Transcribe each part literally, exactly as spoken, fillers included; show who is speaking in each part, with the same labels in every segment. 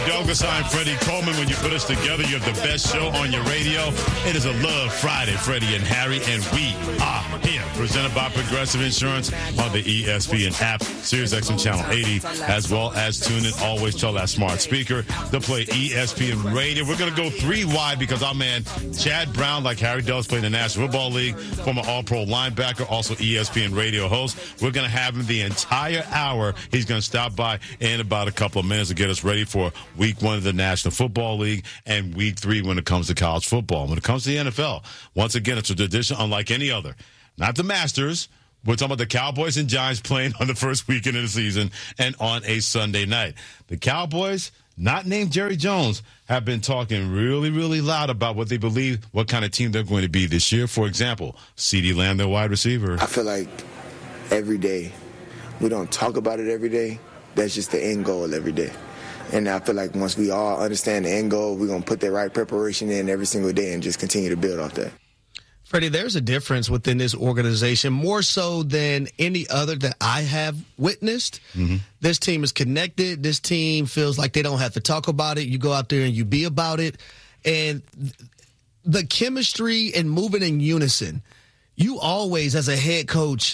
Speaker 1: Douglas, I'm Freddie Coleman. When you put us together, you have the best show on your radio. It is a Love Friday, Freddie and Harry, and we are here. Presented by Progressive Insurance on the E S P N app, Sirius X M Channel eighty, as well as tune in. Always tell that smart speaker to play E S P N Radio. We're going to go three wide because our man Chad Brown, like Harry does, play in the National Football League, former All-Pro linebacker, also E S P N Radio host. We're going to have him the entire hour. He's going to stop by in about a couple of minutes to get us ready for week one of the National Football League and week three when it comes to college football. When it comes to the N F L, once again, it's a tradition unlike any other. Not the Masters. We're talking about the Cowboys and Giants playing on the first weekend of the season and on a Sunday night. The Cowboys, not named Jerry Jones, have been talking really, really loud about what they believe, what kind of team they're going to be this year. For example, CeeDee Lamb, their wide receiver.
Speaker 2: I feel like every day, we don't talk about it every day. That's just the end goal every day. And I feel like once we all understand the end goal, we're going to put the right preparation in every single day and just continue to build off that.
Speaker 3: Freddie, there's a difference within this organization, more so than any other that I have witnessed. Mm-hmm. This team is connected. This team feels like they don't have to talk about it. You go out there and you be about it. And the chemistry and moving in unison, you always, as a head coach,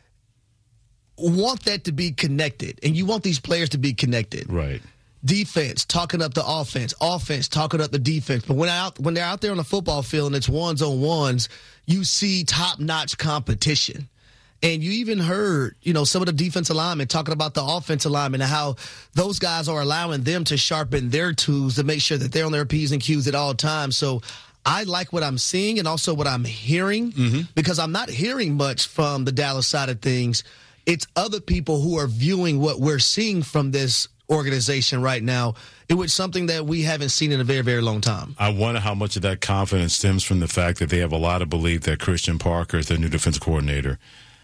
Speaker 3: want that to be connected. And you want these players to be connected.
Speaker 1: Right.
Speaker 3: Defense talking up the offense, offense talking up the defense. But when out when they're out there on the football field and it's ones on ones, you see top notch competition. And you even heard, you know, some of the defensive linemen talking about the offensive linemen and how those guys are allowing them to sharpen their tools to make sure that they're on their P's and Q's at all times. So I like what I'm seeing and also what I'm hearing, mm-hmm. because I'm not hearing much from the Dallas side of things. It's other people who are viewing what we're seeing from this organization right now. It was something that we haven't seen in a very, very long time.
Speaker 1: I wonder how much of that confidence stems from the fact that they have a lot of belief that Christian Parker, as their new defensive coordinator,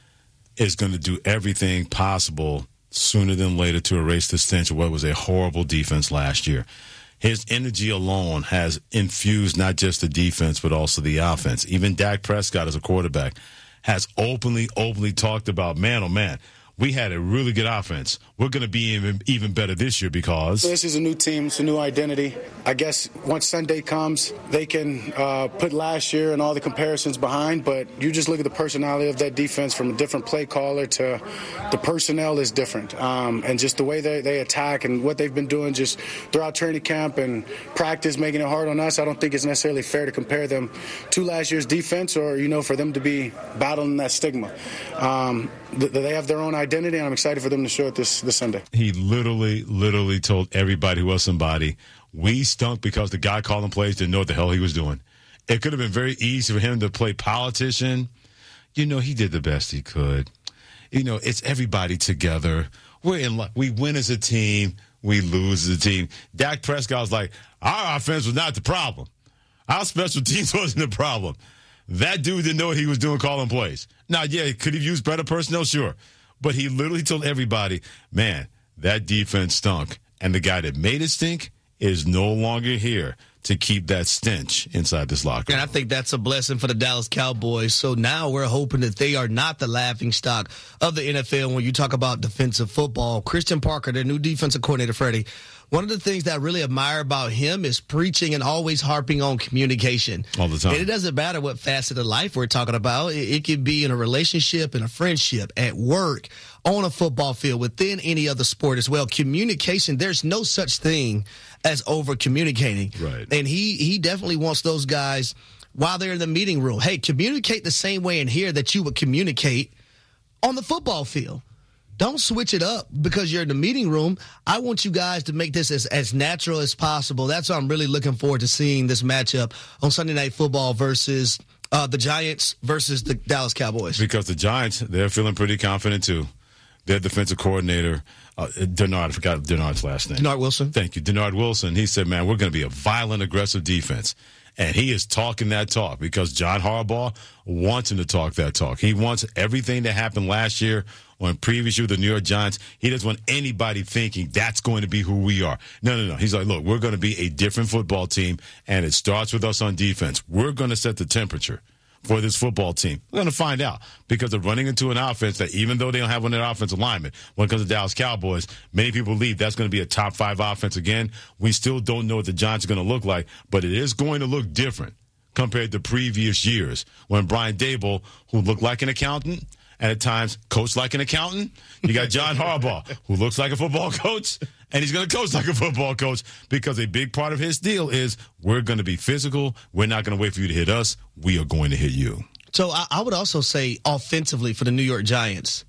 Speaker 1: is going to do everything possible sooner than later to erase the stench of what was a horrible defense last year. His energy alone has infused not just the defense but also the offense. Even Dak Prescott as a quarterback has openly, openly talked about, man, oh, man, we had a really good offense. We're going to be even, even better this year because
Speaker 4: this is a new team. It's a new identity. I guess once Sunday comes, they can uh, put last year and all the comparisons behind, but you just look at the personality of that defense from a different play caller to the personnel is different. Um, and just the way they, they attack and what they've been doing just throughout training camp and practice, making it hard on us, I don't think it's necessarily fair to compare them to last year's defense or, you know, for them to be battling that stigma. Um, th- they have their own identity, and I'm excited for them to show it this, this Sunday.
Speaker 1: He literally, literally told everybody who was somebody, we stunk because the guy calling plays didn't know what the hell he was doing. It could have been very easy for him to play politician. You know, he did the best he could. You know, it's everybody together. We're in luck. We win as a team. We lose as a team. Dak Prescott was like, our offense was not the problem. Our special teams wasn't the problem. That dude didn't know what he was doing calling plays. Now, yeah, could he have used better personnel? Sure. But he literally told everybody, man, that defense stunk. And the guy that made it stink is no longer here to keep that stench inside this locker room.
Speaker 3: And I think that's a blessing for the Dallas Cowboys. So now we're hoping that they are not the laughingstock of the N F L when you talk about defensive football. Christian Parker, their new defensive coordinator, Freddie, one of the things that I really admire about him is preaching and always harping on communication.
Speaker 1: All the time.
Speaker 3: And it doesn't matter what facet of life we're talking about. It, it could be in a relationship, in a friendship, at work, on a football field, within any other sport as well. Communication, there's no such thing as over-communicating.
Speaker 1: Right.
Speaker 3: And he he definitely wants those guys, while they're in the meeting room, hey, communicate the same way in here that you would communicate on the football field. Don't switch it up because you're in the meeting room. I want you guys to make this as, as natural as possible. That's why I'm really looking forward to seeing this matchup on Sunday Night Football versus uh, the Giants versus the Dallas Cowboys.
Speaker 1: Because the Giants, they're feeling pretty confident too. Their defensive coordinator, uh, Denard, I forgot Denard's last name.
Speaker 3: Denard Wilson.
Speaker 1: Thank you. Denard Wilson. He said, man, we're going to be a violent, aggressive defense. And he is talking that talk because John Harbaugh wants him to talk that talk. He wants everything that happened last year on previous year with the New York Giants. He doesn't want anybody thinking that's going to be who we are. No, no, no. He's like, look, we're going to be a different football team, and it starts with us on defense. We're going to set the temperature. for this football team? We're going to find out because they're running into an offense that even though they don't have one in their offensive lineman, when it comes to Dallas Cowboys, many people believe that's going to be a top five offense again. We still don't know what the Giants are going to look like, but it is going to look different compared to previous years when Brian Daboll, who looked like an accountant, and at times coached like an accountant. You got John Harbaugh, who looks like a football coach, and he's going to coach like a football coach because a big part of his deal is we're going to be physical. We're not going to wait for you to hit us. We are going to hit you.
Speaker 3: So I, I would also say offensively for the New York Giants,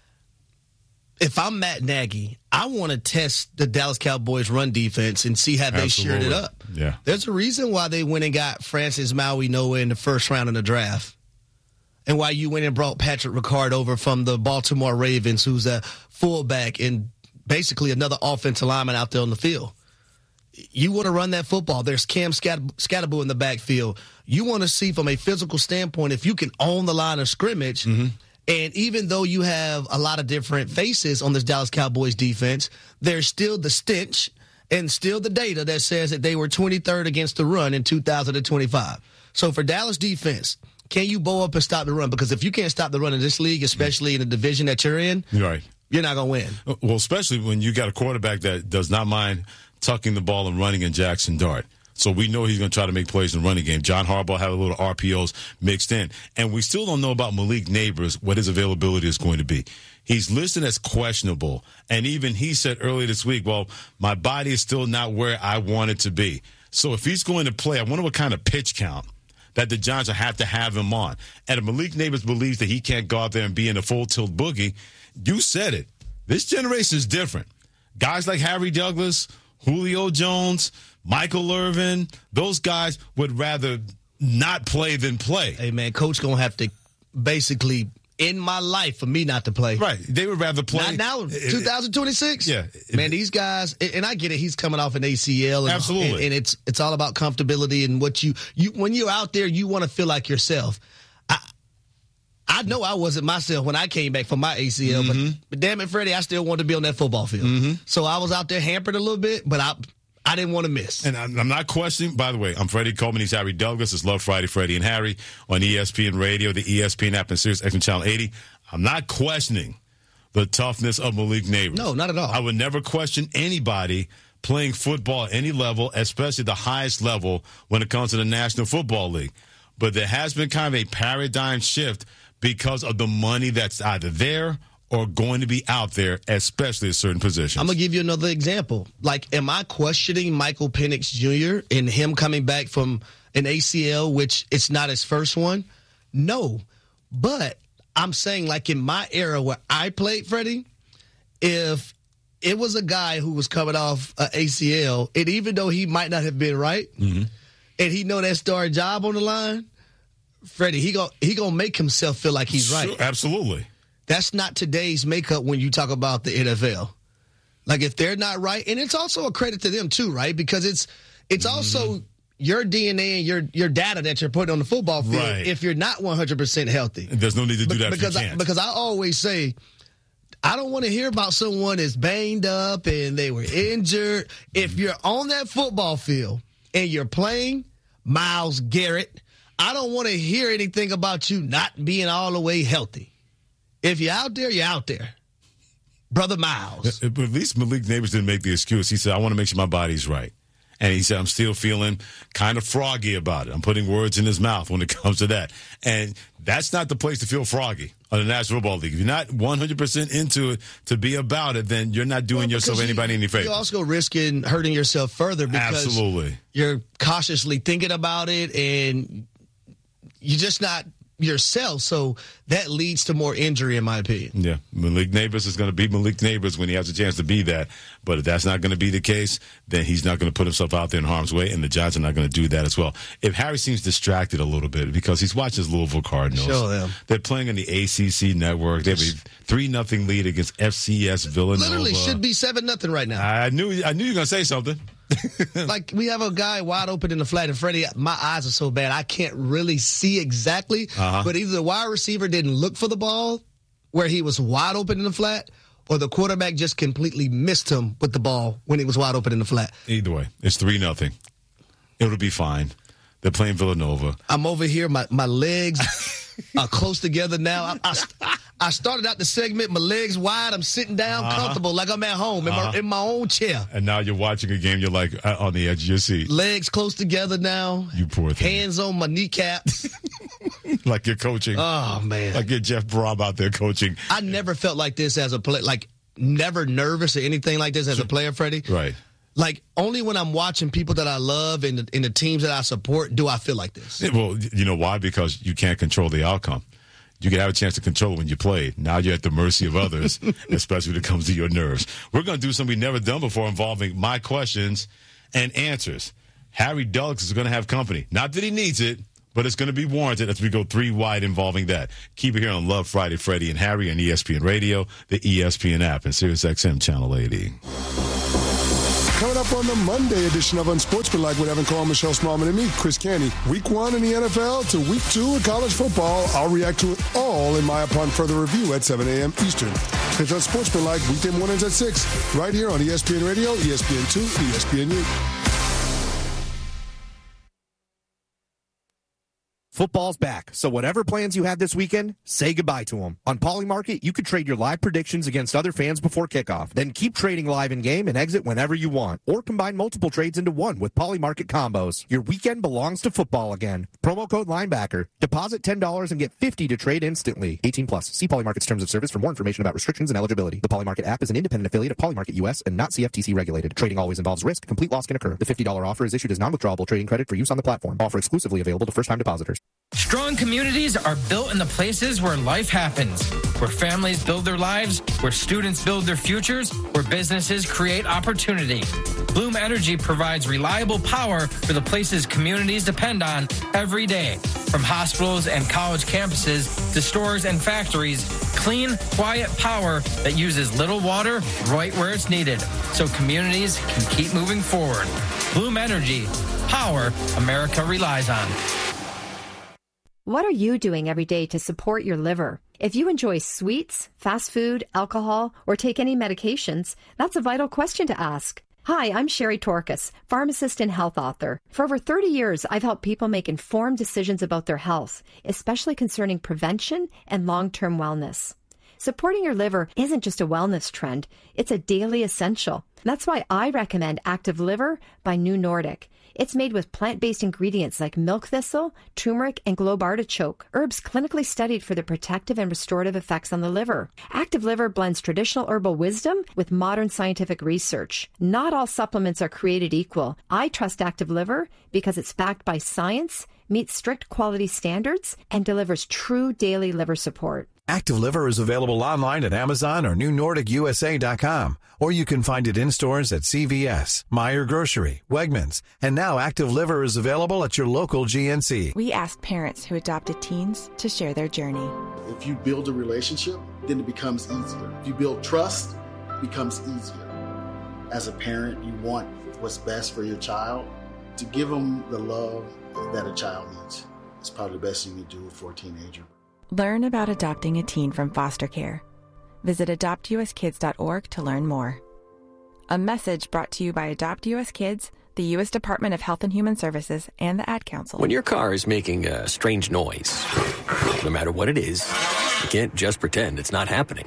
Speaker 3: if I'm Matt Nagy, I want to test the Dallas Cowboys run defense and see how they
Speaker 1: Absolutely.
Speaker 3: shared it up.
Speaker 1: Yeah.
Speaker 3: There's a reason why they went and got Francis Maui Noah in the first round of the draft. And why you went and brought Patrick Ricard over from the Baltimore Ravens, who's a fullback and basically another offensive lineman out there on the field. You want to run that football. There's Cam Scatterbo in the backfield. You want to see from a physical standpoint if you can own the line of scrimmage. Mm-hmm. And even though you have a lot of different faces on this Dallas Cowboys defense, there's still the stench and still the data that says that they were twenty-third against the run in two thousand twenty-five. So for Dallas defense, can you bow up and stop the run? Because if you can't stop the run in this league, especially in the division that you're in,
Speaker 1: right,
Speaker 3: you're not going to win.
Speaker 1: Well, especially when you got a quarterback that does not mind tucking the ball and running in Jackson Dart. So we know he's going to try to make plays in the running game. John Harbaugh had a little R P Os mixed in. And we still don't know about Malik Neighbors, what his availability is going to be. He's listed as questionable. And even he said earlier this week, well, my body is still not where I want it to be. So if he's going to play, I wonder what kind of pitch count that the Giants will have to have him on. And if Malik Neighbors believes that he can't go out there and be in a full tilt boogie, you said it. This generation is different. Guys like Harry Douglas, Julio Jones, Michael Irvin, those guys would rather not play than play.
Speaker 3: Hey, man, coach going to have to basically end my life for me not to play.
Speaker 1: Right. They would rather play.
Speaker 3: Not now, twenty twenty-six?
Speaker 1: Yeah.
Speaker 3: Man, these guys, and I get it, he's coming off an A C L. And,
Speaker 1: Absolutely.
Speaker 3: And, and it's it's all about comfortability and what you, you when you're out there, you want to feel like yourself. I I know I wasn't myself when I came back from my A C L, mm-hmm. but, but damn it, Freddie, I still wanted to be on that football field. Mm-hmm. So I was out there hampered a little bit, but I I didn't want to miss.
Speaker 1: And I'm not questioning, by the way, I'm Freddie Coleman. He's Harry Douglas. It's Love Friday, Freddie and Harry on E S P N Radio, the E S P N app, and Sirius X M Channel eighty. I'm not questioning the toughness of Malik Neighbors.
Speaker 3: No, not at all.
Speaker 1: I would never question anybody playing football at any level, especially the highest level when it comes to the National Football League. But there has been kind of a paradigm shift because of the money that's either there or going to be out there, especially at certain positions.
Speaker 3: I'm going to give you another example. Like, am I questioning Michael Penix Junior and him coming back from an A C L, which it's not his first one? No. But I'm saying, like, in my era where I played, Freddie, if it was a guy who was coming off an A C L, and even though he might not have been right, mm-hmm. and he know that starting job on the line, Freddie, he go he gonna make himself feel like he's right.
Speaker 1: Sure, absolutely.
Speaker 3: That's not today's makeup when you talk about the N F L. Like, if they're not right, and it's also a credit to them too, right? Because it's it's mm-hmm. also your D N A and your your data that you're putting on the football field.
Speaker 1: Right.
Speaker 3: If you're not one hundred percent healthy,
Speaker 1: there's no need to do that
Speaker 3: because
Speaker 1: if you can't.
Speaker 3: I, because I always say, I don't want to hear about someone that's banged up and they were injured. If you're on that football field and you're playing, Myles Garrett, I don't want to hear anything about you not being all the way healthy. If you're out there, you're out there. Brother Myles.
Speaker 1: But at least Malik Neighbors didn't make the excuse. He said, I want to make sure my body's right. And he said, I'm still feeling kind of froggy about it. I'm putting words in his mouth when it comes to that. And that's not the place to feel froggy on the National Football League. If you're not one hundred percent into it to be about it, then you're not doing well, yourself you, anybody any favor.
Speaker 3: You're also risking hurting yourself further because
Speaker 1: Absolutely.
Speaker 3: You're cautiously thinking about it and you're just not yourself, so that leads to more injury, in my opinion.
Speaker 1: Yeah, Malik Neighbors is going to be Malik Neighbors when he has a chance to be that. But if that's not going to be the case, then he's not going to put himself out there in harm's way, and the Giants are not going to do that as well. If Harry seems distracted a little bit because he's watching his Louisville Cardinals,
Speaker 3: Show them.
Speaker 1: They're playing in the A C C network. They have a three nothing lead against F C S Villanova.
Speaker 3: Literally should be seven nothing right now.
Speaker 1: I knew I knew you were going to say something.
Speaker 3: Like, we have a guy wide open in the flat, and Freddie, my eyes are so bad, I can't really see exactly, uh-huh. but either the wide receiver didn't look for the ball where he was wide open in the flat, or the quarterback just completely missed him with the ball when he was wide open in the flat.
Speaker 1: Either way, it's three nothing. It'll be fine. They're playing Villanova.
Speaker 3: I'm over here. My, my legs are close together now. I, I, I started out the segment, my legs wide. I'm sitting down uh-huh. comfortable like I'm at home in, uh-huh. my, in my own chair.
Speaker 1: And now you're watching a game. You're like uh, on the edge of your seat.
Speaker 3: Legs close together now.
Speaker 1: You poor thing.
Speaker 3: Hands on my kneecaps.
Speaker 1: Like you're coaching.
Speaker 3: Oh, man.
Speaker 1: Like you're Jeff Braub out there coaching.
Speaker 3: I never felt like this as a player. Like never nervous or anything like this as a player, Freddie.
Speaker 1: Right.
Speaker 3: Like, only when I'm watching people that I love and the, and the teams that I support do I feel like this.
Speaker 1: Well, you know why? Because you can't control the outcome. You can have a chance to control it when you play. Now you're at the mercy of others, especially when it comes to your nerves. We're going to do something we've never done before involving my questions and answers. Harry Dulles is going to have company. Not that he needs it, but it's going to be warranted as we go three wide involving that. Keep it here on Love Friday, Freddie and Harry on E S P N Radio, the E S P N app, and SiriusXM Channel eighty.
Speaker 5: Coming up on the Monday edition of Unsportsmanlike with Evan Carl, Michelle Smallman, and me, Chris Canty. Week one in the N F L to week two in college football. I'll react to it all in my upon further review at seven a.m. Eastern. It's Unsportsmanlike, weekday mornings at six, right here on E S P N Radio, E S P N two, E S P N U.
Speaker 6: Football's back, so whatever plans you had this weekend, say goodbye to them. On Polymarket, you could trade your live predictions against other fans before kickoff. Then keep trading live in-game and exit whenever you want. Or combine multiple trades into one with Polymarket combos. Your weekend belongs to football again. Promo code Linebacker. Deposit ten dollars and get fifty dollars to trade instantly. eighteen plus. See Polymarket's terms of service for more information about restrictions and eligibility. The Polymarket app is an independent affiliate of Polymarket U S and not C F T C regulated. Trading always involves risk. Complete loss can occur. The fifty dollars offer is issued as non-withdrawable trading credit for use on the platform. Offer exclusively available to first-time depositors.
Speaker 7: Strong communities are built in the places where life happens, where families build their lives, where students build their futures, where businesses create opportunity. Bloom Energy provides reliable power for the places communities depend on every day. From hospitals and college campuses to stores and factories, clean, quiet power that uses little water right where it's needed, so communities can keep moving forward. Bloom Energy, power America relies on.
Speaker 8: What are you doing every day to support your liver? If you enjoy sweets, fast food, alcohol, or take any medications, that's a vital question to ask. Hi, I'm Sherry Torkas, pharmacist and health author. For over thirty years, I've helped people make informed decisions about their health, especially concerning prevention and long-term wellness. Supporting your liver isn't just a wellness trend, it's a daily essential. That's why I recommend Active Liver by New Nordic. It's made with plant-based ingredients like milk thistle, turmeric, and globe artichoke, herbs clinically studied for their protective and restorative effects on the liver. Active Liver blends traditional herbal wisdom with modern scientific research. Not all supplements are created equal. I trust Active Liver because it's backed by science, meets strict quality standards, and delivers true daily liver support.
Speaker 9: Active Liver is available online at Amazon or New Nordic U S A dot com, or you can find it in stores at C V S, Meijer Grocery, Wegmans, and now Active Liver is available at your local G N C.
Speaker 10: We asked parents who adopted teens to share their journey.
Speaker 11: If you build a relationship, then it becomes easier. If you build trust, it becomes easier. As a parent, you want what's best for your child. To give them the love that a child needs, it's probably the best thing you do for a teenager.
Speaker 10: Learn about adopting a teen from foster care. Visit adopt U S kids dot org to learn more. A message brought to you by Adopt U S Kids, the U S Department of Health and Human Services, and the Ad Council.
Speaker 12: When your car is making a strange noise, no matter what it is, you can't just pretend it's not happening.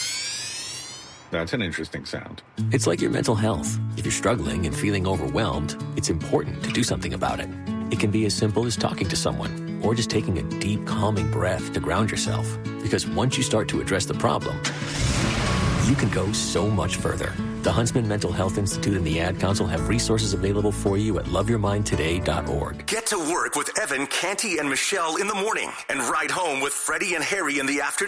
Speaker 13: That's an interesting sound.
Speaker 12: It's like your mental health. If you're struggling and feeling overwhelmed, it's important to do something about it. It can be as simple as talking to someone or just taking a deep, calming breath to ground yourself. Because once you start to address the problem, you can go so much further. The Huntsman Mental Health Institute and the Ad Council have resources available for you at love your mind today dot org.
Speaker 14: Get to work with Evan, Canty, and Michelle in the morning and ride home with Freddie and Harry in the afternoon.